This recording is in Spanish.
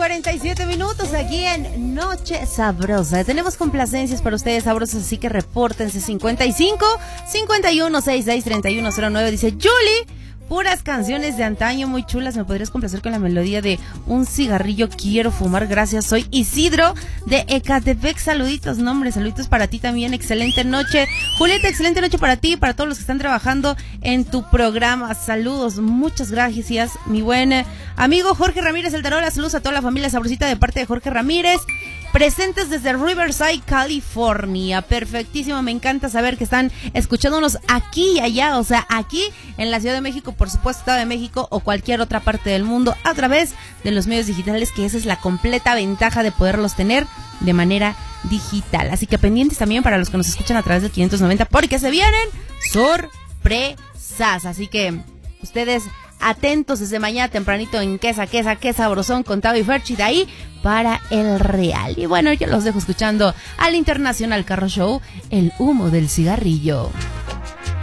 6:47 aquí en Noche Sabrosa. Tenemos complacencias para ustedes sabrosas, así que repórtense. 55 51 66 3109. Dice Julie, puras canciones de antaño muy chulas. ¿Me podrías complacer con la melodía de Un cigarrillo quiero fumar? Gracias. Soy Isidro de Ecatepec. Saluditos, nombre, saluditos para ti también. Excelente noche, Julieta. Excelente noche para ti y para todos los que están trabajando en tu programa. Saludos, muchas gracias, mi buen amigo Jorge Ramírez El Tarola. Saludos a toda la familia sabrosita de parte de Jorge Ramírez. Presentes desde Riverside, California. Perfectísimo, me encanta saber que están escuchándonos aquí y allá, o sea, aquí en la Ciudad de México, por supuesto, Estado de México o cualquier otra parte del mundo a través de los medios digitales, que esa es la completa ventaja de poderlos tener de manera digital. Así que pendientes también para los que nos escuchan a través del 590, porque se vienen sorpresas. Así que ustedes atentos desde mañana tempranito en Qué Sabrosón con Tavo y Ferchi, de ahí para el Real. Y bueno, yo los dejo escuchando al Internacional Carro Show, El humo del cigarrillo.